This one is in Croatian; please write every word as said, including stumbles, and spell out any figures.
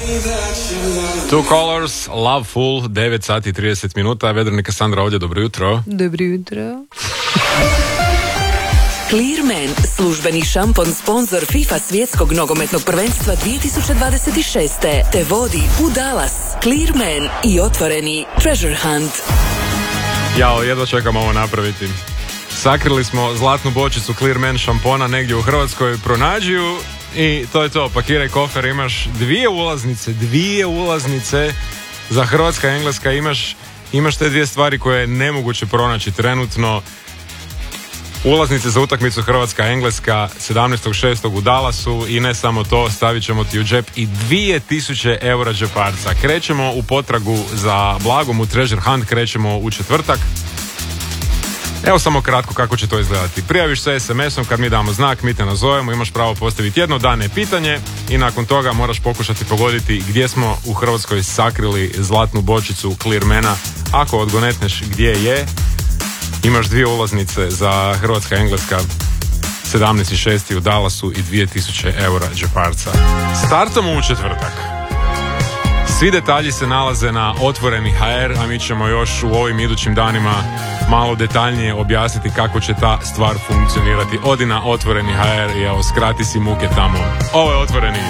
Two Colors, Love Full, devet sati i trideset minuta. Vedrnika Sandra ovdje, dobro jutro. Dobro jutro. Clearman, službeni šampon sponsor FIFA svjetskog nogometnog prvenstva dvije tisuće dvadeset šest. te vodi u Dallas. Clearman i otvoreni Treasure Hunt. Jao, jedva čekam ovo napraviti. Sakrili smo zlatnu bočicu Clearman šampona negdje u Hrvatskoj, pronađi ju i to je to, pakiraj kofer, imaš dvije ulaznice, dvije ulaznice za Hrvatska i Engleska, imaš, imaš te dvije stvari koje je nemoguće pronaći trenutno. Ulaznice za utakmicu Hrvatska-Engleska sedamnaestog šestog u Dallasu i ne samo to, stavit ćemo ti u džep i dvije tisuće eura džeparca. Krećemo u potragu za blagom u Treasure Hunt, krećemo u četvrtak. Evo samo kratko kako će to izgledati. Prijaviš se es em esom, kad mi damo znak, mi te nazovemo, imaš pravo postaviti jedno dane pitanje i nakon toga moraš pokušati pogoditi gdje smo u Hrvatskoj sakrili zlatnu bočicu Clearmana. Ako odgonetneš gdje je, imaš dvije ulaznice za Hrvatska Engleska sedamnaesti šesti u Dallasu i dvije tisuće eura džeparca. Startamo u četvrtak. Svi detalji se nalaze na Otvoreni ha er, a mi ćemo još u ovim idućim danima malo detaljnije objasniti kako će ta stvar funkcionirati. Odi na Otvoreni ha er i evo, skrati si muke tamo. Ovo je Otvoreni.